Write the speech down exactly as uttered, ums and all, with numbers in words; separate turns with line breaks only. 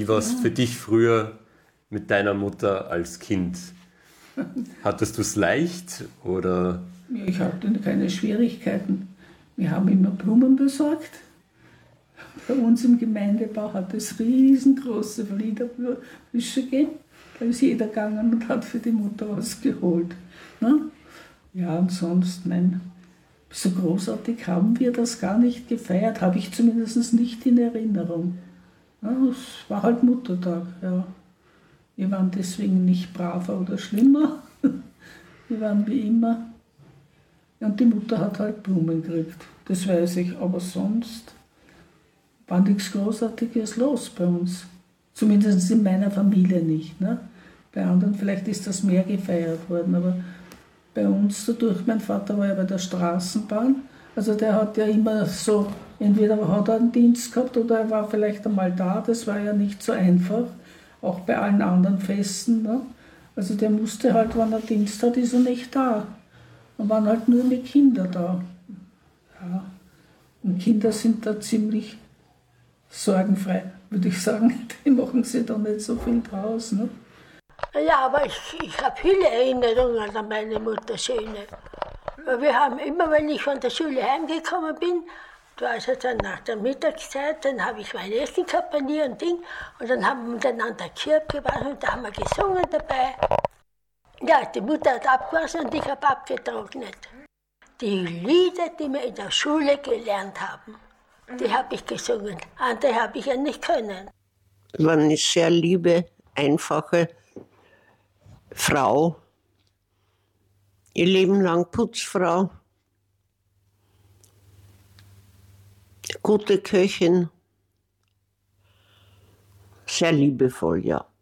Wie war es für dich früher mit deiner Mutter als Kind? Hattest du es leicht oder?
Ich hatte keine Schwierigkeiten. Wir haben immer Blumen besorgt. Bei uns im Gemeindebau hat es riesengroße Fliederbüsche gegeben. Da ist jeder gegangen und hat für die Mutter was geholt. Ne? Ja, und sonst, mein, so großartig haben wir das gar nicht gefeiert, habe ich zumindest nicht in Erinnerung. Ja, es war halt Muttertag, ja. Wir waren deswegen nicht braver oder schlimmer. Wir waren wie immer. Und die Mutter hat halt Blumen gekriegt, das weiß ich. Aber sonst war nichts Großartiges los bei uns. Zumindest in meiner Familie nicht. Ne? Bei anderen vielleicht ist das mehr gefeiert worden, aber bei uns dadurch, mein Vater war ja bei der Straßenbahn, also der hat ja immer so, entweder hat er einen Dienst gehabt oder er war vielleicht einmal da, das war ja nicht so einfach, auch bei allen anderen Festen. Ne? Also der musste halt, wenn er Dienst hat, ist er nicht da. Und waren halt nur die Kinder da. Ja. Und Kinder sind da ziemlich sorgenfrei, würde ich sagen. Die machen sich da nicht so viel draus. Ne?
Ja, aber ich, ich habe viele Erinnerungen an meine Mutter, schöne. Wir haben immer, wenn ich von der Schule heimgekommen bin, da ist es dann nach der Mittagszeit, dann habe ich mein Essen gehabt bei ihr und Ding, und dann haben wir miteinander Kirb gewaschen und da haben wir gesungen dabei. Ja, die Mutter hat abgewaschen und ich habe abgetrocknet. Die Lieder, die wir in der Schule gelernt haben, die habe ich gesungen. Andere habe ich ja nicht können.
Es war eine sehr liebe, einfache Frau. Ihr Leben lang Putzfrau. Gute Köchin. Sehr liebevoll, ja.